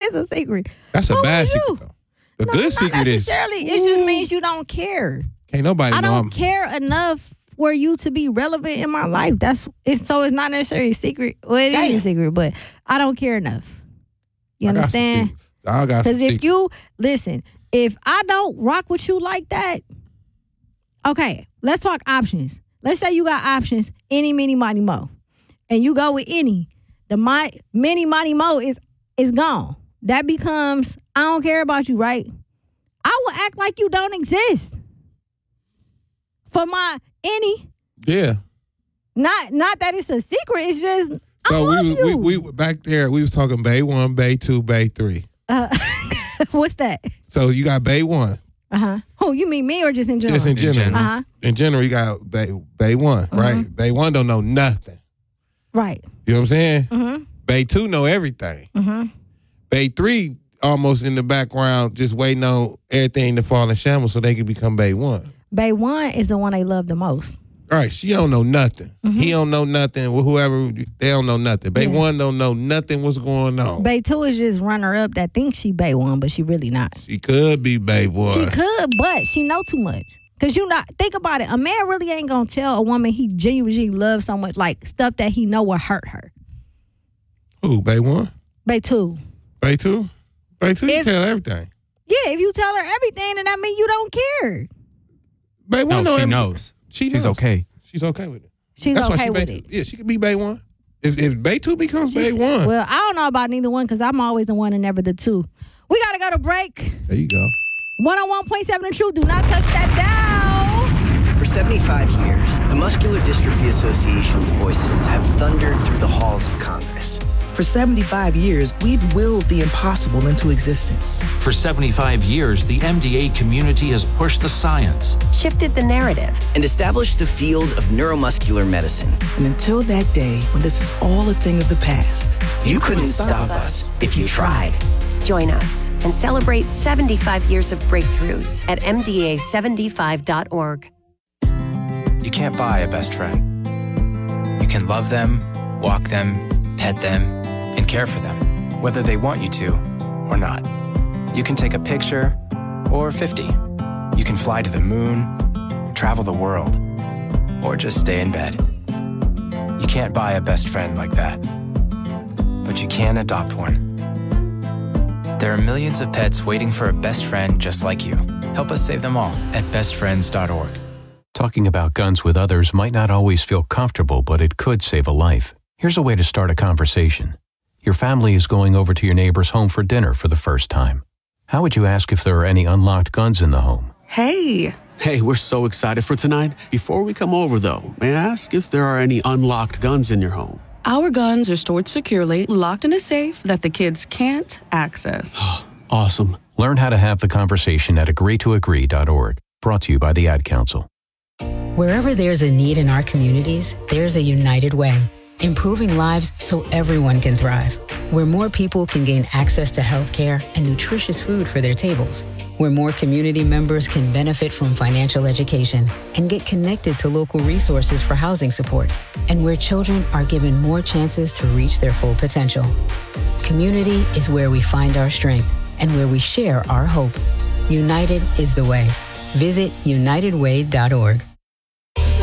is a secret. That's a Who bad are secret, you? though. The No, good not secret is... necessarily. It just means you don't care. Can't nobody I know don't care enough for you to be relevant in my life. So it's not necessarily a secret. Well, it is a secret, but I don't care enough. You understand? I got some Because if secrets. you, listen, if I don't rock with you like that, okay, let's talk options. Let's say you got options, any, mini, money, mo. And you go with any. The mini, money, mo is gone. That becomes, I don't care about you, right? I will act like you don't exist. For my any. Yeah. Not that it's a secret, it's just, I So love you. we back there, we was talking Bay 1, Bay 2, Bay 3. What's that? So you got Bay 1. Oh, you mean me or just in general? Just in general. Uh-huh. In general, you got Bay 1, right? Bay 1 don't know nothing. Right. You know what I'm saying? Mm-hmm. Bay 2 know everything. Mm-hmm. Bay 3 almost in the background just waiting on everything to fall in shambles so they can become Bay 1. Bay 1 is the one they love the most. Right, she don't know nothing. He don't know nothing. Whoever, they don't know nothing. Bay 1 don't know nothing what's going on. Bay 2 is just runner up that thinks she Bay 1, but she really not. She could be Bay 1. She could, but she know too much. Because think about it. A man really ain't going to tell a woman he genuinely loves so much, like stuff that he know will hurt her. Who, Bay 1? Bay 2. Bay 2? Bay 2, you tell everything. Yeah, if you tell her everything, then that means you don't care. Bay 1 know she everything. knows. She's She's okay. She's okay with it. She's That's why okay she with Bay it. 2. Yeah, she could be Bay 1. If Bay 2 becomes Bay 1. Well, I don't know about neither one because I'm always the one and never the two. We got to go to break. There you go. 101.7 The Truth. Do not touch that dial. For 75 years, the Muscular Dystrophy Association's voices have thundered through the halls of Congress. For 75 years, we've willed the impossible into existence. For 75 years, the MDA community has pushed the science, shifted the narrative, and established the field of neuromuscular medicine. And until that day, when this is all a thing of the past, you couldn't stop us if you tried. Join us and celebrate 75 years of breakthroughs at MDA75.org. You can't buy a best friend. You can love them, walk them, pet them, and care for them, whether they want you to or not. You can take a picture or 50. You can fly to the moon, travel the world, or just stay in bed. You can't buy a best friend like that, but you can adopt one. There are millions of pets waiting for a best friend just like you. Help us save them all at bestfriends.org. Talking about guns with others might not always feel comfortable, but it could save a life. Here's a way to start a conversation. Your family is going over to your neighbor's home for dinner for the first time. How would you ask if there are any unlocked guns in the home? Hey, we're so excited for tonight. Before we come over, though, may I ask if there are any unlocked guns in your home? Our guns are stored securely, locked in a safe that the kids can't access. Awesome. Learn how to have the conversation at agreetoagree.org. Brought to you by the Ad Council. Wherever there's a need in our communities, there's a United Way. Improving lives so everyone can thrive. Where more people can gain access to health care and nutritious food for their tables. Where more community members can benefit from financial education and get connected to local resources for housing support. And where children are given more chances to reach their full potential. Community is where we find our strength and where we share our hope. United is the way. Visit unitedway.org.